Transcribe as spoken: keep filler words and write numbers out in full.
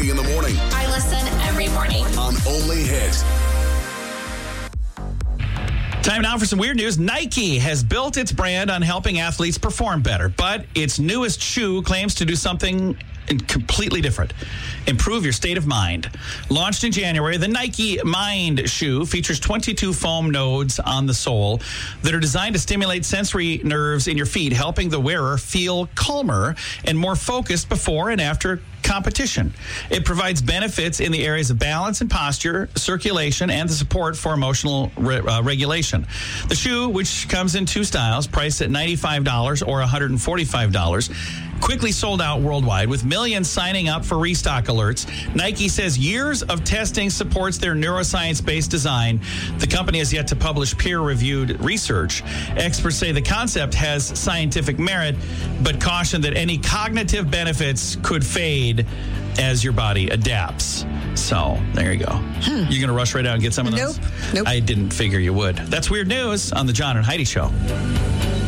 Heidi in the morning. I listen every morning. On Only Hit. Time now for some weird news. Nike has built its brand on helping athletes perform better, but its newest shoe claims to do something completely different. Improve your state of mind. Launched in January, the Nike Mind shoe features twenty-two foam nodes on the sole that are designed to stimulate sensory nerves in your feet, helping the wearer feel calmer and more focused before and after competition. It provides benefits in the areas of balance and posture, circulation, and the support for emotional re- uh, regulation. The shoe, which comes in two styles, priced at ninety-five dollars or one hundred forty-five dollars, quickly sold out worldwide, with millions signing up for restock alerts. Nike says years of testing supports their neuroscience-based design. The company has yet to publish peer-reviewed research. Experts say the concept has scientific merit, but caution that any cognitive benefits could fade as your body adapts. So, there you go. Hmm. You're going to rush right out and get some of those? Nope. Nope. I didn't figure you would. That's weird news on the John and Heidi Show.